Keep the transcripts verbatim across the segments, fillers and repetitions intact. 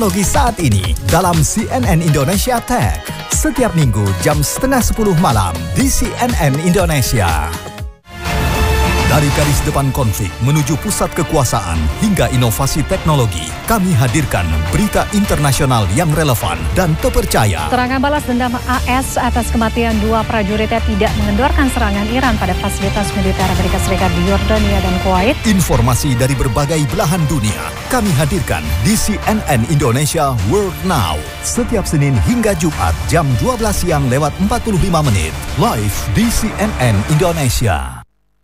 Teknologi saat ini dalam C N N Indonesia Tech. Setiap minggu jam setengah sepuluh malam di C N N Indonesia. Dari garis depan konflik menuju pusat kekuasaan hingga inovasi teknologi, kami hadirkan berita internasional yang relevan dan terpercaya. Serangan balas dendam A S atas kematian dua prajuritnya tidak mengendorkan serangan Iran pada fasilitas militer Amerika Serikat di Yordania dan Kuwait. Informasi dari berbagai belahan dunia kami hadirkan di C N N Indonesia World Now. Setiap Senin hingga Jumat jam dua belas siang lewat empat puluh lima menit. Live di C N N Indonesia.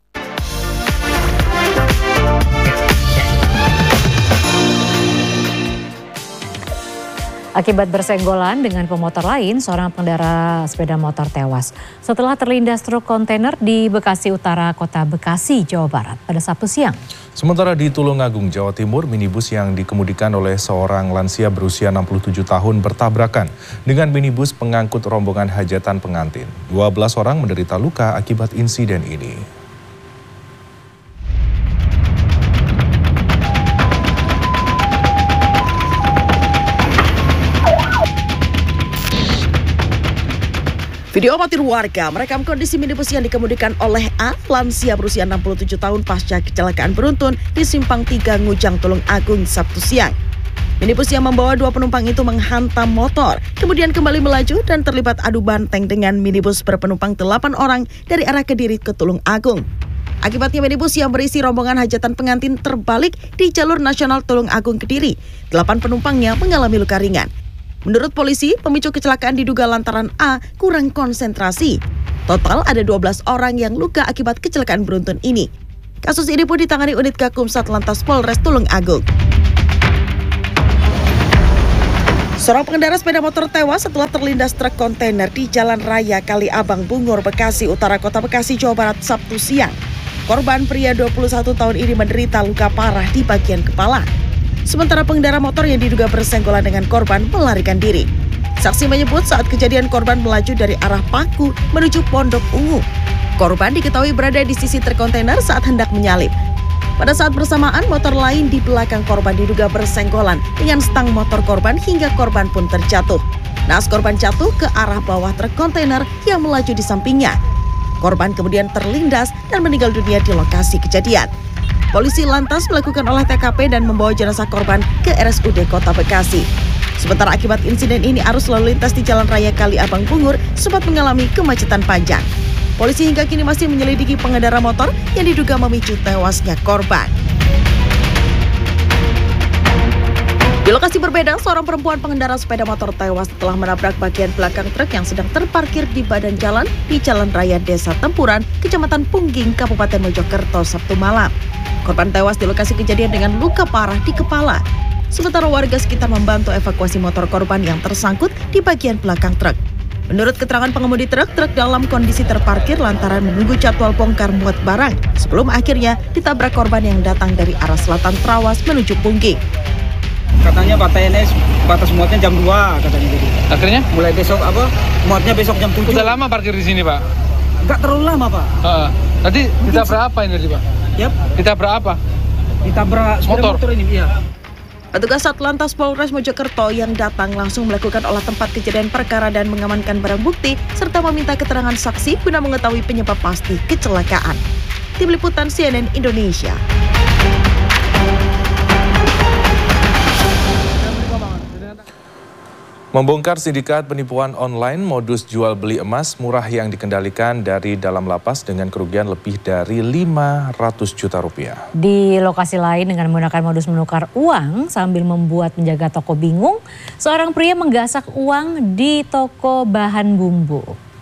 Akibat bersenggolan dengan pemotor lain, seorang pengendara sepeda motor tewas setelah terlindas truk kontainer di Bekasi Utara, Kota Bekasi, Jawa Barat pada Sabtu siang. Sementara di Tulungagung, Jawa Timur, minibus yang dikemudikan oleh seorang lansia berusia enam puluh tujuh tahun bertabrakan dengan minibus pengangkut rombongan hajatan pengantin. dua belas orang menderita luka akibat insiden ini. Video amatir warga merekam kondisi minibus yang dikemudikan oleh A, lansia berusia enam puluh tujuh tahun pasca kecelakaan beruntun di Simpang tiga Ngujang, Tulungagung, Sabtu siang. Minibus yang membawa dua penumpang itu menghantam motor, kemudian kembali melaju dan terlibat adu banteng dengan minibus berpenumpang delapan orang dari arah Kediri ke Tulungagung. Akibatnya minibus yang berisi rombongan hajatan pengantin terbalik di jalur nasional Tulungagung Kediri. Delapan penumpangnya mengalami luka ringan. Menurut polisi, pemicu kecelakaan diduga lantaran A kurang konsentrasi. Total ada dua belas orang yang luka akibat kecelakaan beruntun ini. Kasus ini pun ditangani unit Gakum Satlantas Polres Tulungagung. Seorang pengendara sepeda motor tewas setelah terlindas truk kontainer di Jalan Raya Kali Abang Bungur, Bekasi Utara, Kota Bekasi, Jawa Barat, Sabtu siang. Korban pria dua puluh satu tahun ini menderita luka parah di bagian kepala. Sementara pengendara motor yang diduga bersenggolan dengan korban melarikan diri. Saksi menyebut saat kejadian korban melaju dari arah Paku menuju Pondok Ungu. Korban diketahui berada di sisi truk kontainer saat hendak menyalip. Pada saat bersamaan, motor lain di belakang korban diduga bersenggolan dengan stang motor korban hingga korban pun terjatuh. Naas korban jatuh ke arah bawah truk kontainer yang melaju di sampingnya. Korban kemudian terlindas dan meninggal dunia di lokasi kejadian. Polisi lantas melakukan olah T K P dan membawa jenazah korban ke R S U D Kota Bekasi. Sementara akibat insiden ini arus lalu lintas di Jalan Raya Kali Abang Bungur sempat mengalami kemacetan panjang. Polisi hingga kini masih menyelidiki pengendara motor yang diduga memicu tewasnya korban. Di lokasi berbeda, seorang perempuan pengendara sepeda motor tewas setelah menabrak bagian belakang truk yang sedang terparkir di badan jalan di Jalan Raya Desa Tempuran, Kecamatan Pungging, Kabupaten Mojokerto, Sabtu malam. Korban tewas di lokasi kejadian dengan luka parah di kepala. Sementara warga sekitar membantu evakuasi motor korban yang tersangkut di bagian belakang truk. Menurut keterangan pengemudi truk, truk dalam kondisi terparkir lantaran menunggu jadwal bongkar muat barang sebelum akhirnya ditabrak korban yang datang dari arah selatan Trawas menuju Pungging. Katanya batasnya batas muatnya jam dua katanya gitu. Akhirnya mulai besok apa? Muatnya besok jam tujuh. Udah lama parkir di sini, Pak? Enggak terlalu lama, Pak. Heeh. Tadi ditabrak apa ini tadi, Pak? Yap. Ditabrak apa? Ditabrak sepeda motor ini, iya. Petugas Satlantas Polres Mojokerto yang datang langsung melakukan olah tempat kejadian perkara dan mengamankan barang bukti serta meminta keterangan saksi guna mengetahui penyebab pasti kecelakaan. Tim Liputan C N N Indonesia. Membongkar sindikat penipuan online modus jual beli emas murah yang dikendalikan dari dalam lapas dengan kerugian lebih dari lima ratus juta rupiah. Di lokasi lain dengan menggunakan modus menukar uang sambil membuat penjaga toko bingung, seorang pria menggasak uang di toko bahan bumbu.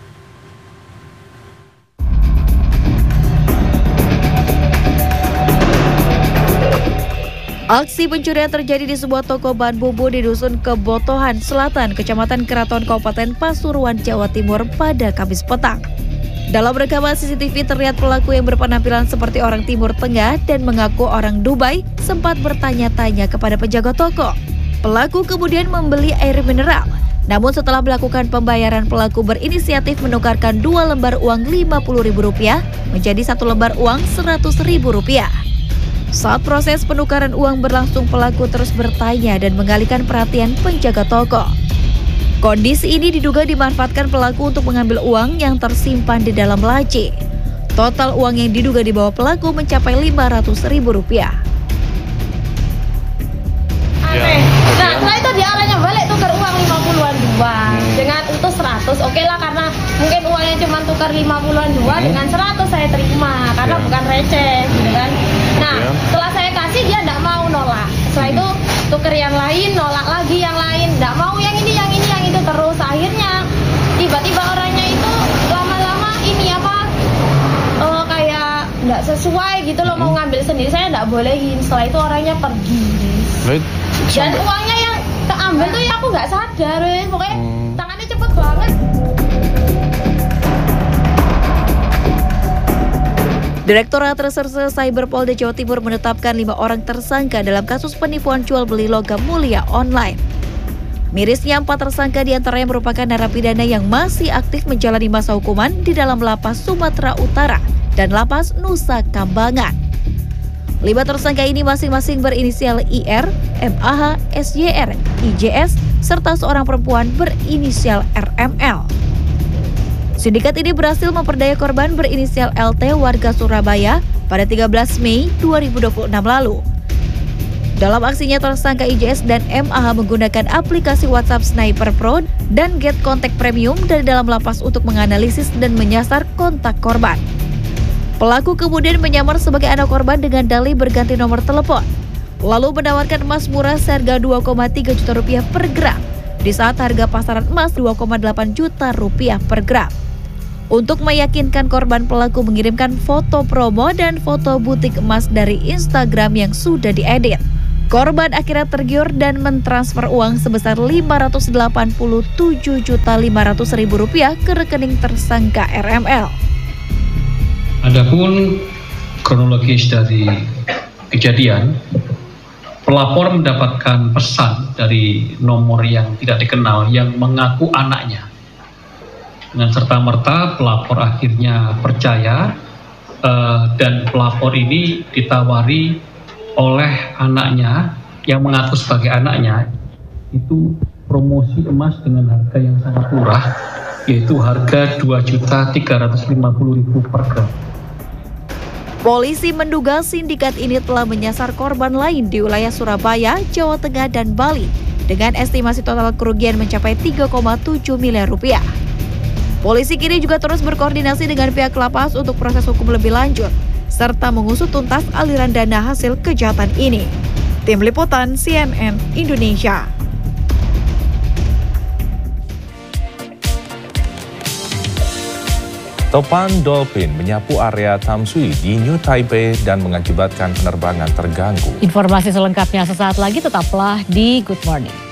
Aksi pencurian terjadi di sebuah toko bahan bumbu di Dusun Kebotohan Selatan, Kecamatan Keraton, Kabupaten Pasuruan, Jawa Timur pada Kamis petang. Dalam rekaman C C T V terlihat pelaku yang berpenampilan seperti orang Timur Tengah dan mengaku orang Dubai sempat bertanya-tanya kepada penjaga toko. Pelaku kemudian membeli air mineral. Namun setelah melakukan pembayaran, pelaku berinisiatif menukarkan dua lembar uang lima puluh ribu rupiah menjadi satu lembar uang seratus ribu rupiah. Saat proses penukaran uang berlangsung, pelaku terus bertanya dan mengalihkan perhatian penjaga toko. Kondisi ini diduga dimanfaatkan pelaku untuk mengambil uang yang tersimpan di dalam laci. Total uang yang diduga dibawa pelaku mencapai lima ratus ribu rupiah. Aneh. Nah, setelah itu dia arahnya balik tukar uang lima puluhan dua dengan utuh seratus. Oke lah, karena mungkin uangnya cuma tukar lima puluhan dua dengan seratus saya terima karena bukan receh gitu kan. Nah, setelah saya kasih dia enggak mau, nolak. Setelah itu tukar yang lain, nolak lagi yang lain, enggak mau yang ini, yang ini, yang itu terus. Akhirnya tiba-tiba orangnya itu lama-lama ini apa uh, kayak enggak sesuai gitu loh, mau ngambil sendiri, saya enggak bolehin. Setelah itu orangnya pergi. Dan uangnya yang keambil tuh ya aku nggak sadar, weh. Pokoknya hmm. tangannya cepet banget. Direktorat Reserse Cyber Polda Jawa Timur menetapkan lima orang tersangka dalam kasus penipuan jual beli logam mulia online. Mirisnya, empat tersangka diantaranya merupakan narapidana yang masih aktif menjalani masa hukuman di dalam lapas Sumatera Utara dan lapas Nusa Kambangan. Lima tersangka ini masing-masing berinisial I R, M A H, S Y R, I J S, serta seorang perempuan berinisial R M L. Sindikat ini berhasil memperdaya korban berinisial L T warga Surabaya pada tiga belas Mei dua ribu dua puluh enam lalu. Dalam aksinya, tersangka I J S dan M A H menggunakan aplikasi WhatsApp Sniper Pro dan Get Contact Premium dari dalam lapas untuk menganalisis dan menyasar kontak korban. Pelaku kemudian menyamar sebagai anak korban dengan dalih berganti nomor telepon, lalu menawarkan emas murah seharga dua koma tiga juta rupiah per gram, di saat harga pasaran emas dua koma delapan juta rupiah per gram. Untuk meyakinkan korban, pelaku mengirimkan foto promo dan foto butik emas dari Instagram yang sudah diedit. Korban akhirnya tergiur dan mentransfer uang sebesar lima ratus delapan puluh tujuh juta lima ratus ribu rupiah ke rekening tersangka R M L. Adapun kronologis dari kejadian, pelapor mendapatkan pesan dari nomor yang tidak dikenal yang mengaku anaknya. Dengan serta-merta pelapor akhirnya percaya uh, dan pelapor ini ditawari oleh anaknya yang mengaku sebagai anaknya itu promosi emas dengan harga yang sangat murah, yaitu harga dua juta tiga ratus lima puluh ribu per gram. Polisi menduga sindikat ini telah menyasar korban lain di wilayah Surabaya, Jawa Tengah, dan Bali dengan estimasi total kerugian mencapai tiga koma tujuh miliar rupiah. Polisi kini juga terus berkoordinasi dengan pihak lapas untuk proses hukum lebih lanjut, serta mengusut tuntas aliran dana hasil kejahatan ini. Tim Liputan C N N Indonesia. Topan Dolphin menyapu area Tamsui di New Taipei dan mengakibatkan penerbangan terganggu. Informasi selengkapnya sesaat lagi, tetaplah di Good Morning.